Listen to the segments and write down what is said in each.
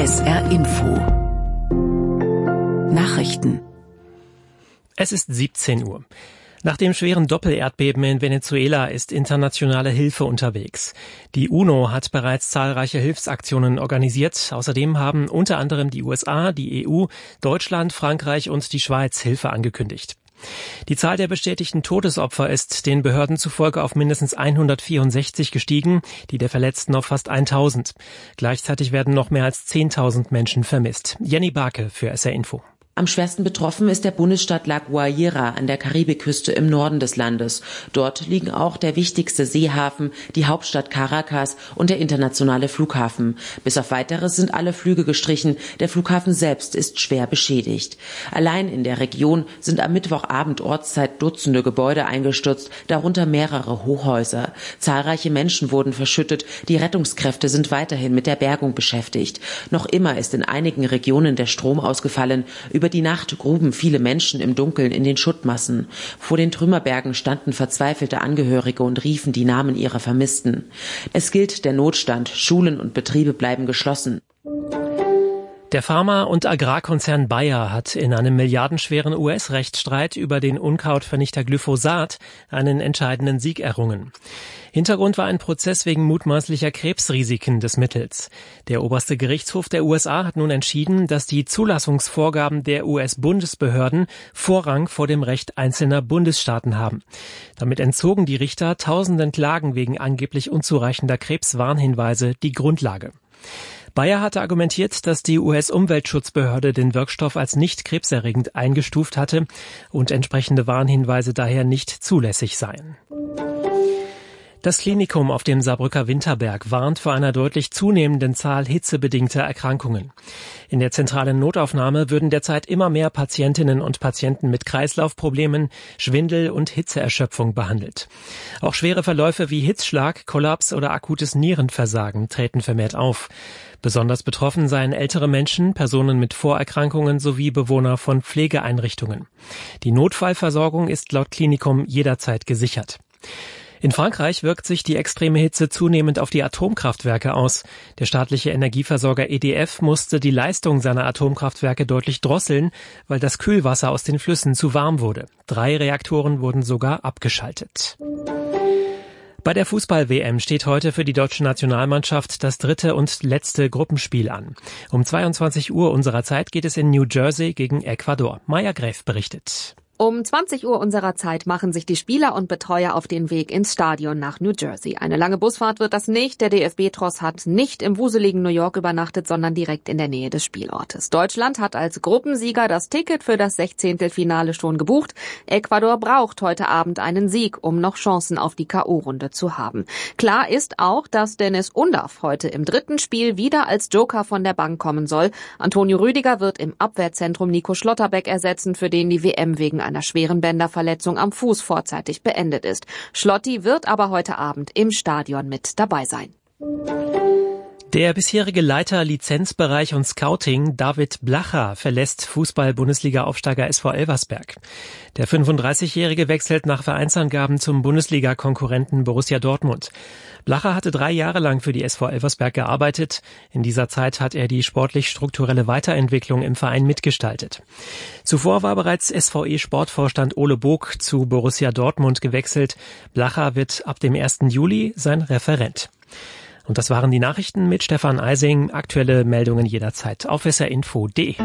SR Info. Nachrichten. Es ist 17 Uhr. Nach dem schweren Doppelerdbeben in Venezuela ist internationale Hilfe unterwegs. Die UNO hat bereits zahlreiche Hilfsaktionen organisiert. Außerdem haben unter anderem die USA, die EU, Deutschland, Frankreich und die Schweiz Hilfe angekündigt. Die Zahl der bestätigten Todesopfer ist den Behörden zufolge auf mindestens 164 gestiegen, die der Verletzten auf fast 1000. Gleichzeitig werden noch mehr als 10.000 Menschen vermisst. Jenny Barke für SR Info. Am schwersten betroffen ist der Bundesstaat La Guaira an der Karibikküste im Norden des Landes. Dort liegen auch der wichtigste Seehafen, die Hauptstadt Caracas und der internationale Flughafen. Bis auf Weiteres sind alle Flüge gestrichen. Der Flughafen selbst ist schwer beschädigt. Allein in der Region sind am Mittwochabend Ortszeit Dutzende Gebäude eingestürzt, darunter mehrere Hochhäuser. Zahlreiche Menschen wurden verschüttet. Die Rettungskräfte sind weiterhin mit der Bergung beschäftigt. Noch immer ist in einigen Regionen der Strom ausgefallen. Über die Nacht gruben viele Menschen im Dunkeln in den Schuttmassen. Vor den Trümmerbergen standen verzweifelte Angehörige und riefen die Namen ihrer Vermissten. Es gilt der Notstand. Schulen und Betriebe bleiben geschlossen. Der Pharma- und Agrarkonzern Bayer hat in einem milliardenschweren US-Rechtsstreit über den Unkrautvernichter Glyphosat einen entscheidenden Sieg errungen. Hintergrund war ein Prozess wegen mutmaßlicher Krebsrisiken des Mittels. Der oberste Gerichtshof der USA hat nun entschieden, dass die Zulassungsvorgaben der US-Bundesbehörden Vorrang vor dem Recht einzelner Bundesstaaten haben. Damit entzogen die Richter tausenden Klagen wegen angeblich unzureichender Krebswarnhinweise die Grundlage. Bayer hatte argumentiert, dass die US-Umweltschutzbehörde den Wirkstoff als nicht krebserregend eingestuft hatte und entsprechende Warnhinweise daher nicht zulässig seien. Das Klinikum auf dem Saarbrücker Winterberg warnt vor einer deutlich zunehmenden Zahl hitzebedingter Erkrankungen. In der zentralen Notaufnahme würden derzeit immer mehr Patientinnen und Patienten mit Kreislaufproblemen, Schwindel und Hitzeerschöpfung behandelt. Auch schwere Verläufe wie Hitzschlag, Kollaps oder akutes Nierenversagen treten vermehrt auf. Besonders betroffen seien ältere Menschen, Personen mit Vorerkrankungen sowie Bewohner von Pflegeeinrichtungen. Die Notfallversorgung ist laut Klinikum jederzeit gesichert. In Frankreich wirkt sich die extreme Hitze zunehmend auf die Atomkraftwerke aus. Der staatliche Energieversorger EDF musste die Leistung seiner Atomkraftwerke deutlich drosseln, weil das Kühlwasser aus den Flüssen zu warm wurde. 3 Reaktoren wurden sogar abgeschaltet. Bei der Fußball-WM steht heute für die deutsche Nationalmannschaft das 3. und letzte Gruppenspiel an. Um 22 Uhr unserer Zeit geht es in New Jersey gegen Ecuador. Maja Gräf berichtet. Um 20 Uhr unserer Zeit machen sich die Spieler und Betreuer auf den Weg ins Stadion nach New Jersey. Eine lange Busfahrt wird das nicht. Der DFB-Tross hat nicht im wuseligen New York übernachtet, sondern direkt in der Nähe des Spielortes. Deutschland hat als Gruppensieger das Ticket für das 16. Finale schon gebucht. Ecuador braucht heute Abend einen Sieg, um noch Chancen auf die K.O.-Runde zu haben. Klar ist auch, dass Dennis Undaff heute im 3. Spiel wieder als Joker von der Bank kommen soll. Antonio Rüdiger wird im Abwehrzentrum Nico Schlotterbeck ersetzen, für den die WM wegen einer schweren Bänderverletzung am Fuß vorzeitig beendet ist. Schlotti wird aber heute Abend im Stadion mit dabei sein. Der bisherige Leiter Lizenzbereich und Scouting, David Blacha, verlässt Fußball-Bundesliga-Aufsteiger SV Elversberg. Der 35-Jährige wechselt nach Vereinsangaben zum Bundesliga-Konkurrenten Borussia Dortmund. Blacha hatte 3 Jahre lang für die SV Elversberg gearbeitet. In dieser Zeit hat er die sportlich-strukturelle Weiterentwicklung im Verein mitgestaltet. Zuvor war bereits SVE-Sportvorstand Ole Bog zu Borussia Dortmund gewechselt. Blacha wird ab dem 1. Juli sein Referent. Und das waren die Nachrichten mit Stefan Eising. Aktuelle Meldungen jederzeit auf srinfo.de.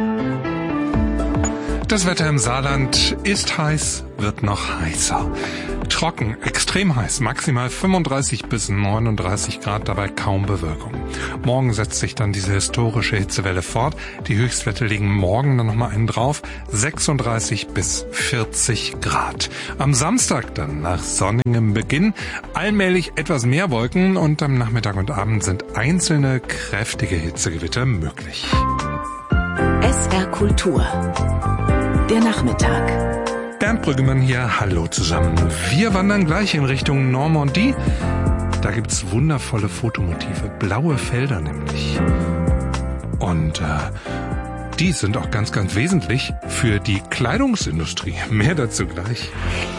Das Wetter im Saarland ist heiß, wird noch heißer. Trocken, extrem heiß, maximal 35 bis 39 Grad, dabei kaum Bewölkung. Morgen setzt sich dann diese historische Hitzewelle fort. Die Höchstwerte legen morgen dann nochmal einen drauf, 36 bis 40 Grad. Am Samstag dann nach sonnigem Beginn allmählich etwas mehr Wolken und am Nachmittag und Abend sind einzelne kräftige Hitzegewitter möglich. SR Kultur. Der Nachmittag. Bernd Brüggemann hier, hallo zusammen. Wir wandern gleich in Richtung Normandie. Da gibt's wundervolle Fotomotive, blaue Felder nämlich. Und die sind auch ganz, ganz wesentlich für die Kleidungsindustrie. Mehr dazu gleich.